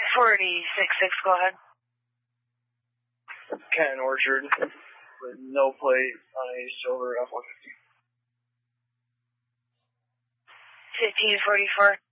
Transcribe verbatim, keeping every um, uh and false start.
forty-six six, go ahead. Ken Orchard with no plate on a silver F one fifty. fifteen forty-four.